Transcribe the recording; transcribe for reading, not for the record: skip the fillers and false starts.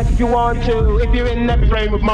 dance if you want to. If you're in that frame of mind.